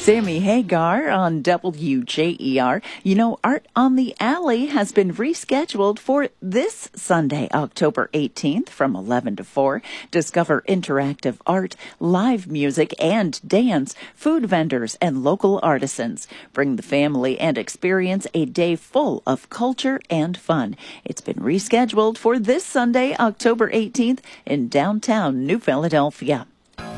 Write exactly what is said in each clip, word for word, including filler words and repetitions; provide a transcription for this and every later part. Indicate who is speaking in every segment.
Speaker 1: Sammy Hagar on W J E R. You know, Art on the Alley has been rescheduled for this Sunday, October eighteenth from eleven to four. Discover interactive art, live music, and dance, food vendors, and local artisans. Bring the family and experience a day full of culture and fun. It's been rescheduled for this Sunday, October eighteenth in downtown New Philadelphia.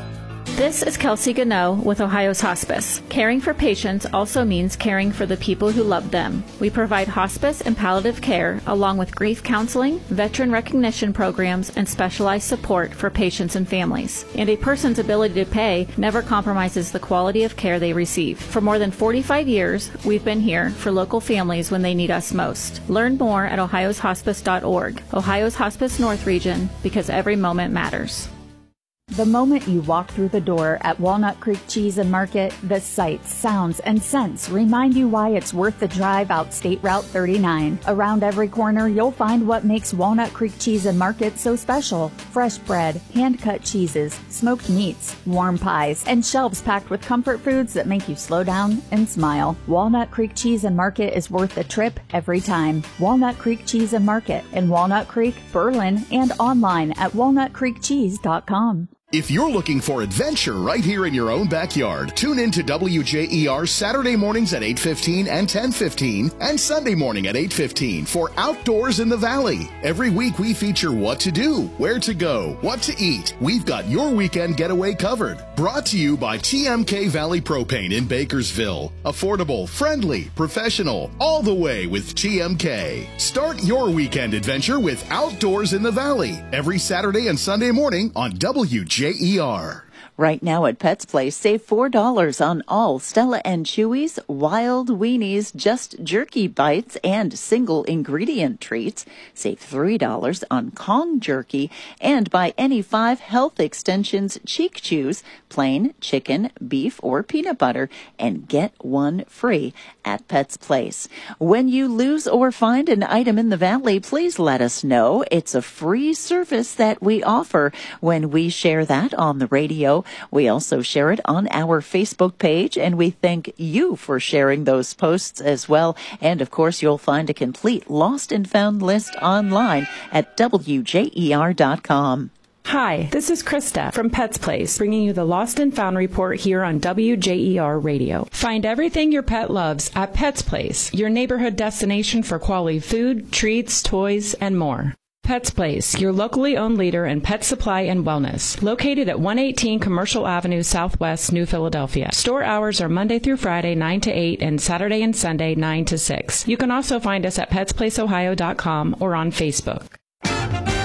Speaker 2: This is Kelsey Gano with Ohio's Hospice. Caring for patients also means caring for the people who love them. We provide hospice and palliative care along with grief counseling, veteran recognition programs, and specialized support for patients and families. And a person's ability to pay never compromises the quality of care they receive. For more than forty-five years, we've been here for local families when they need us most. Learn more at ohios hospice dot org. Ohio's Hospice North Region, because every moment matters.
Speaker 3: The moment you walk through the door at Walnut Creek Cheese and Market, the sights, sounds, and scents remind you why it's worth the drive out State Route thirty-nine. Around every corner, you'll find what makes Walnut Creek Cheese and Market so special. Fresh bread, hand-cut cheeses, smoked meats, warm pies, and shelves packed with comfort foods that make you slow down and smile. Walnut Creek Cheese and Market is worth the trip every time. Walnut Creek Cheese and Market in Walnut Creek, Berlin, and online at walnut creek cheese dot com.
Speaker 4: If you're looking for adventure right here in your own backyard, tune in to W J E R Saturday mornings at eight fifteen and ten fifteen and Sunday morning at eight fifteen for Outdoors in the Valley. Every week we feature what to do, where to go, what to eat. We've got your weekend getaway covered. Brought to you by T M K Valley Propane in Bakersville. Affordable, friendly, professional, all the way with T M K. Start your weekend adventure with Outdoors in the Valley every Saturday and Sunday morning on W J E R.
Speaker 1: Right now at Pets Place, save four dollars on all Stella and Chewy's, Wild Weenies, Just Jerky Bites, and single ingredient treats. Save three dollars on Kong Jerky, and buy any five Health Extensions Cheek Chews, plain, chicken, beef, or peanut butter, and get one free at Pets Place. When you lose or find an item in the Valley, please let us know. It's a free service that we offer when we share that on the radio. We also share it on our Facebook page, and we thank you for sharing those posts as well. And, of course, you'll find a complete Lost and Found list online at W J E R dot com.
Speaker 5: Hi, this is Krista from Pets Place, bringing you the Lost and Found report here on W J E R Radio. Find everything your pet loves at Pets Place, your neighborhood destination for quality food, treats, toys, and more. Pets Place, your locally owned leader in pet supply and wellness, located at one eighteen Commercial Avenue Southwest, New Philadelphia. Store hours are Monday through Friday, nine to eight, and Saturday and Sunday, nine to six. You can also find us at pets place ohio dot com or on Facebook.